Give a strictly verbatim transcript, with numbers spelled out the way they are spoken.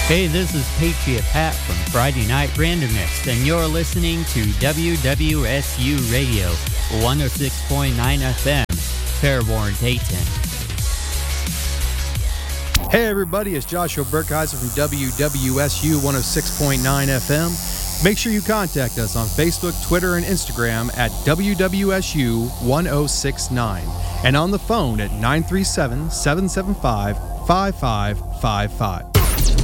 Hey, this is Patriot Pat from Friday Night Randomness, and you're listening to W W S U Radio, one oh six point nine F M, Fairborn, Dayton. Hey everybody, it's Joshua Burkheiser from W W S U one oh six point nine F M. Make sure you contact us on Facebook, Twitter, and Instagram at W W S U one oh six nine and on the phone at nine three seven, seven seven five, five five five five.